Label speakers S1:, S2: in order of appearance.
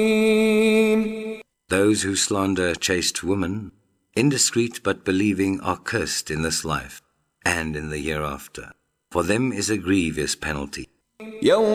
S1: Those who slander chaste women, indiscreet but believing, are cursed in this life and in the hereafter. For them is a grievous penalty.